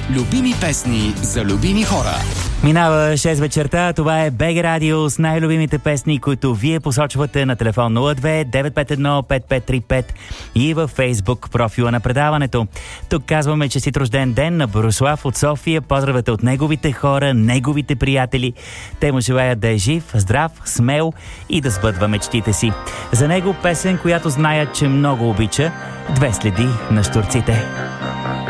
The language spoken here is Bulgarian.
Любими песни за любими хора. Минава 6 вечерта, това е БГ Радио с най-любимите песни, които вие посочвате на телефон 02-951-5535 и във Фейсбук профила на предаването. Тук казваме честит рожден ден на Борислав от София. Поздравете от неговите хора, неговите приятели. Те му желаят да е жив, здрав, смел и да сбъдва мечтите си. За него песен, която знаят, че много обича. Две следи на щурците.